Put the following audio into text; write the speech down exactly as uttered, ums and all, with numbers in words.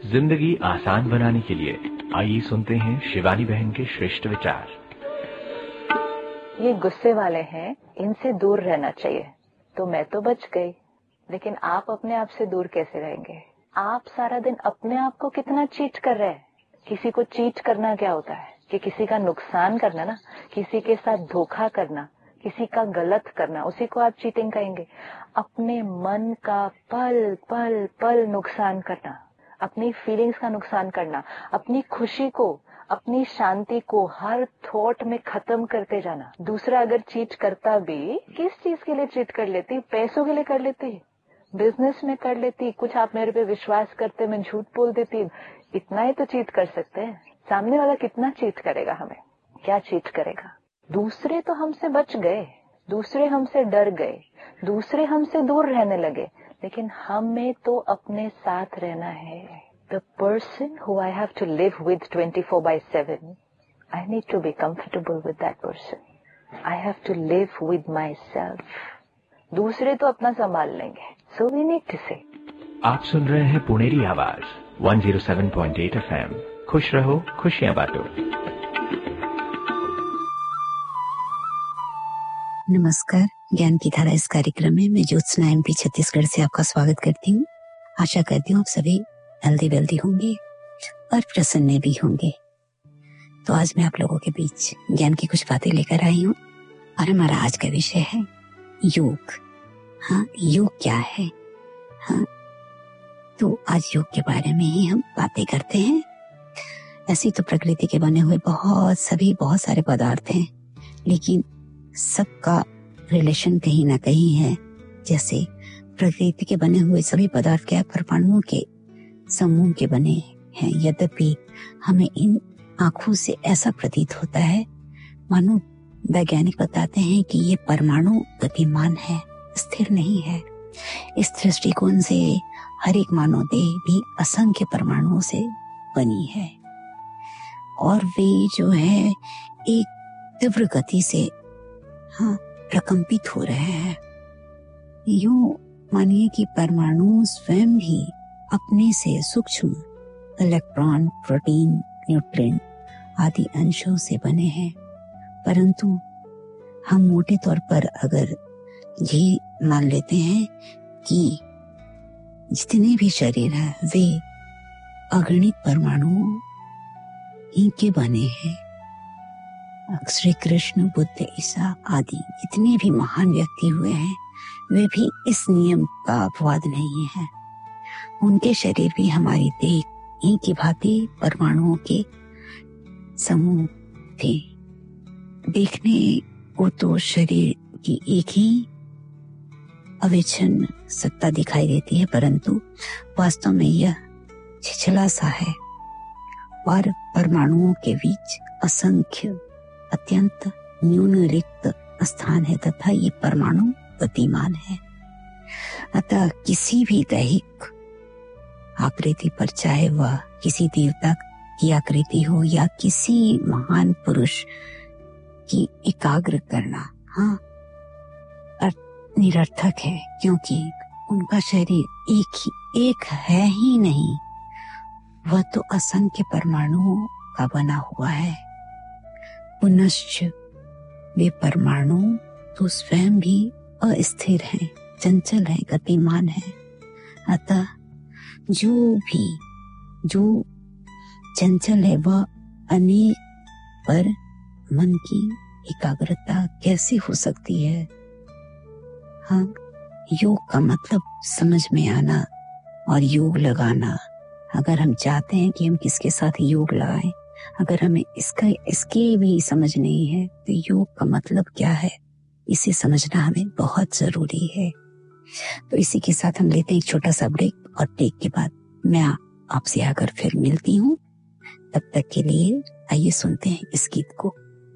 जिंदगी आसान बनाने के लिए आइए सुनते हैं शिवानी बहन के श्रेष्ठ विचार। ये गुस्से वाले हैं, इनसे दूर रहना चाहिए। तो मैं तो बच गई, लेकिन आप अपने आप से दूर कैसे रहेंगे? आप सारा दिन अपने आप को कितना चीट कर रहे हैं। किसी को चीट करना क्या होता है कि किसी का नुकसान करना ना, किसी के साथ धोखा करना, किसी का गलत करना, उसी को आप चीटिंग कहेंगे। अपने मन का पल पल पल नुकसान करना, अपनी फीलिंग्स का नुकसान करना, अपनी खुशी को, अपनी शांति को हर थॉट में खत्म करते जाना। दूसरा अगर चीट करता भी, किस चीज के लिए चीट कर लेती? पैसों के लिए कर लेती, बिजनेस में कर लेती, कुछ आप मेरे पे विश्वास करते मैं झूठ बोल देती, इतना ही तो चीट कर सकते हैं। सामने वाला कितना चीट करेगा हमें? क्या चीट करेगा? दूसरे तो हमसे बच गए, दूसरे हमसे डर गए, दूसरे हमसे दूर रहने लगे, लेकिन हमें तो अपने साथ रहना है। The person who I have to live with twenty-four by seven, I need to be comfortable with that person. I have to live with myself. दूसरे तो अपना संभाल लेंगे, so we need to say. आप सुन रहे हैं पुनेरी आवाज one oh seven point eight F M. खुश रहो, खुशियां बांटो। नमस्कार, ज्ञान की धारा इस कार्यक्रम में मैं ज्योत्सना एमपी छत्तीसगढ़ से आपका स्वागत करती हूँ। आशा करती हूँ आप सभी हेल्दी वेल्दी होंगे और प्रसन्न भी होंगे। तो आज मैं आप लोगों के बीच ज्ञान की कुछ बातें लेकर आई हूँ और हमारा आज का विषय है योग। हाँ, योग क्या है? हाँ, तो आज योग के बारे में ही हम बातें करते हैं। ऐसी तो प्रकृति के बने हुए बहुत सभी बहुत सारे पदार्थ हैं, लेकिन सबका रिलेशन कहीं ना कहीं है। जैसे प्रकृति के बने हुए सभी पदार्थ क्या परमाणुओं के समूह के बने हैं, यद्यपि हमें इन आंखों से ऐसा प्रतीत होता है मानो वैज्ञानिक बताते हैं कि ये परमाणु गतिमान है, स्थिर नहीं है। इस दृष्टिकोण से हर एक मानव देह भी असंख्य परमाणुओं से बनी है और वे जो है एक तीव्र गति से हाँ प्रकंपित हो रहे हैं। यूं मानिए कि परमाणु स्वयं भी अपने से सूक्ष्म इलेक्ट्रॉन, प्रोटीन, न्यूट्रिएंट आदि अंशों से बने हैं, परंतु हम मोटे तौर पर अगर ये मान लेते हैं कि जितने भी शरीर हैं वे अगणित परमाणुओं ही के बने हैं। श्री कृष्ण, बुद्ध, ईसा आदि जितने भी महान व्यक्ति हुए हैं वे भी इस नियम का अपवाद नहीं है। उनके शरीर भी हमारी देह ही की भांति परमाणुओं के समूह थे। देखने को तो शरीर की एक ही अविच्छिन्न सत्ता दिखाई देती है, परंतु वास्तव में यह छिछला सा है और परमाणुओं के बीच असंख्य अत्यंत न्यून रिक्त स्थान है तथा ये परमाणु गतिमान है। अतः किसी भी दैहिक आकृति पर, चाहे वह किसी देवता की आकृति हो या किसी महान पुरुष की एकाग्र करना हाँ निरर्थक है, क्योंकि उनका शरीर एक ही एक है ही नहीं, वह तो असंख्य परमाणुओं का बना हुआ है। पुनश्च वे परमाणु तो स्वयं भी अस्थिर हैं, चंचल हैं, गतिमान हैं। अतः जो भी जो चंचल है वह अनेक पर मन की एकाग्रता कैसे हो सकती है? हाँ, योग का मतलब समझ में आना और योग लगाना। अगर हम चाहते हैं कि हम किसके साथ योग लगाएं, अगर हमें इसका इसके भी समझ नहीं है तो योग का मतलब क्या है इसे समझना हमें बहुत जरूरी है। तो इसी के साथ हम लेते हैं एक छोटा सा ब्रेक और ब्रेक के बाद मैं आपसे आकर फिर मिलती हूँ। तब तक के लिए आइए सुनते हैं इस गीत को।